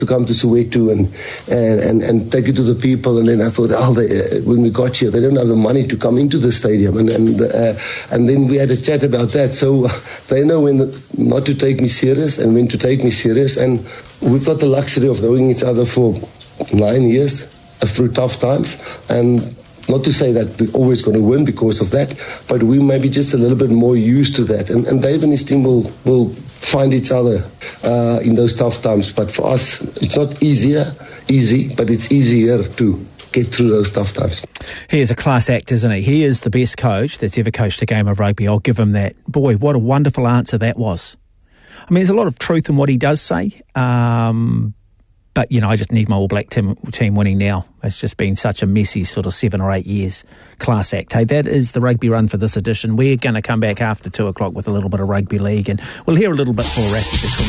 to come to Soweto and take it to the people. And then I thought, when we got here, they don't have the money to come into the stadium. And then we had a chat about that. So they know when not to take me serious and when to take me serious. And we've got the luxury of knowing each other for 9 years through tough times. And not to say that we're always going to win because of that, but we may be just a little bit more used to that. And Dave and his team will find each other in those tough times. But for us, it's not easy, but it's easier to get through those tough times. He is a class act, isn't he? He is the best coach that's ever coached a game of rugby. I'll give him that. Boy, what a wonderful answer that was. I mean, there's a lot of truth in what he does say. But, I just need my All Black team winning now. It's just been such a messy sort of 7 or 8 years. Class act. Hey, that is the Rugby Run for this edition. We're going to come back after 2 o'clock with a little bit of rugby league, and we'll hear a little bit more Rassie between